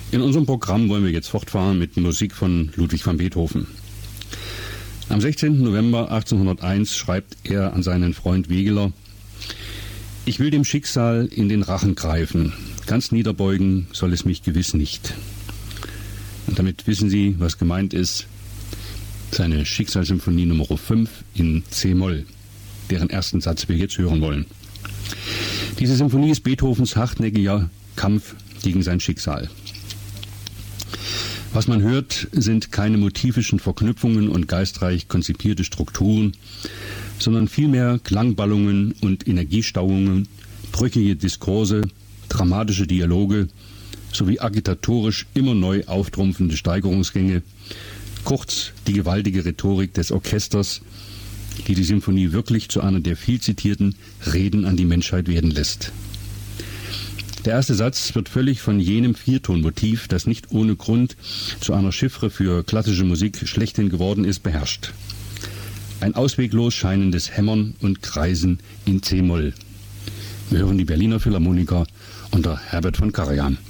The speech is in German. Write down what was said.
In unserem Programm wollen wir jetzt fortfahren mit Musik von Ludwig van Beethoven. Am 16. November 1801 schreibt er an seinen Freund Wegeler: Ich will dem Schicksal in den Rachen greifen, ganz niederbeugen soll es mich gewiss nicht. Und damit wissen Sie, was gemeint ist. Seine Schicksalssymphonie Nummer 5 in C-Moll, deren ersten Satz wir jetzt hören wollen. Diese Symphonie ist Beethovens hartnäckiger Kampf gegen sein Schicksal. Was man hört, sind keine motivischen Verknüpfungen und geistreich konzipierte Strukturen, sondern vielmehr Klangballungen und Energiestauungen, brüchige Diskurse, dramatische Dialoge sowie agitatorisch immer neu auftrumpfende Steigerungsgänge, kurz die gewaltige Rhetorik des Orchesters, die die Symphonie wirklich zu einer der viel zitierten Reden an die Menschheit werden lässt. Der erste Satz wird völlig von jenem Viertonmotiv, das nicht ohne Grund zu einer Chiffre für klassische Musik schlechthin geworden ist, beherrscht. Ein ausweglos scheinendes Hämmern und Kreisen in C-Moll. Wir hören die Berliner Philharmoniker unter Herbert von Karajan.